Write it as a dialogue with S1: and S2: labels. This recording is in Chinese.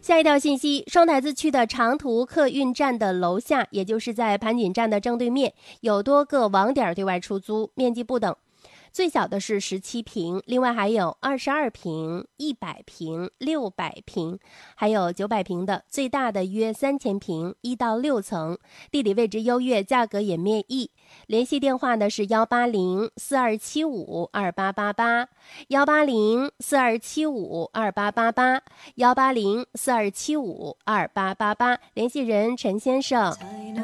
S1: 下一条信息，双台子区的长途客运站的楼下，也就是在盘锦站的正对面，有多个网点对外出租，面积不等。最小的是17平，另外还有22平、100平、600平，还有900平的，最大的约3000平，1到6层，地理位置优越，价格也面议。联系电话呢是18042752888 18042752888 18042752888，联系人陈先生。